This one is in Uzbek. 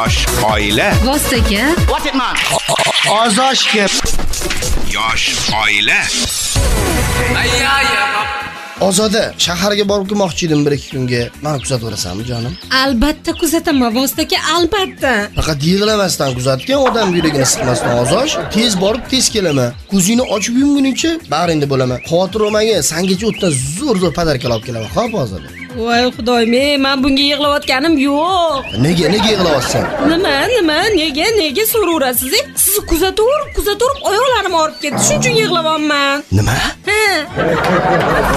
Yosh oila. Vostoka. What it man? Ozoshga. Yosh oila. Ozoda, shaharga borib kelmoqchi edim 1-2 kunga. Meni kuzataverasanmi, jonim? Albatta kuzataman, Vostoka, albatta. Faqat yig'lamasdan kuzatgan, odam yuragini siqmasdan Ozosh. Tez borib, tez kelaman. Ko'zingni ochib yumgunicha bag'ringda bo'laman. Xavotir olmagin, sengacha o'tdan zo'r podarkalar olib kelaman. Xo'p, Ozoda. Voy xudoyim, men bunga yig'layotganim yo'q. Nega yig'layapsan? Nima? Nega so'raverasiz? Sizni kuzatib, oyoqlarim og'rib ketdi. Shuning uchun yig'layapman. Nima? Ha.